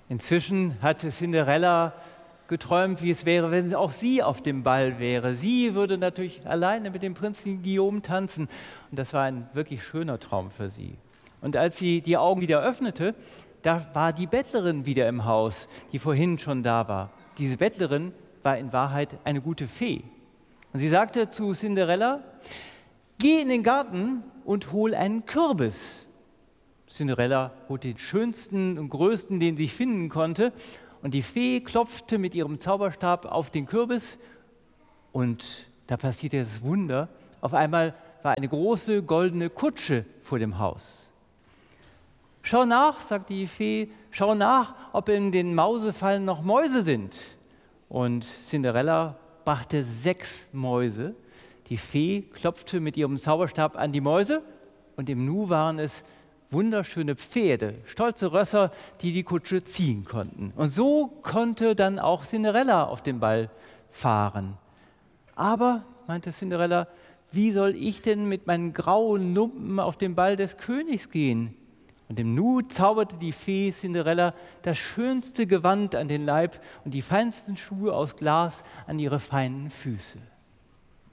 Inzwischen hatte Cinderella geträumt, wie es wäre, wenn auch sie auf dem Ball wäre. Sie würde natürlich alleine mit dem Prinzen Guillaume tanzen. Und das war ein wirklich schöner Traum für sie. Und als sie die Augen wieder öffnete, da war die Bettlerin wieder im Haus, die vorhin schon da war. Diese Bettlerin war in Wahrheit eine gute Fee. Und sie sagte zu Cinderella: Geh in den Garten und hol einen Kürbis. Cinderella holte den schönsten und größten, den sie finden konnte. Und die Fee klopfte mit ihrem Zauberstab auf den Kürbis. Und da passierte das Wunder. Auf einmal war eine große goldene Kutsche vor dem Haus. Schau nach, sagte die Fee, schau nach, ob in den Mausefallen noch Mäuse sind. Und Cinderella brachte 6 Mäuse. Die Fee klopfte mit ihrem Zauberstab an die Mäuse und im Nu waren es wunderschöne Pferde, stolze Rösser, die die Kutsche ziehen konnten. Und so konnte dann auch Cinderella auf den Ball fahren. Aber, meinte Cinderella, wie soll ich denn mit meinen grauen Lumpen auf den Ball des Königs gehen? Und im Nu zauberte die Fee Cinderella das schönste Gewand an den Leib und die feinsten Schuhe aus Glas an ihre feinen Füße.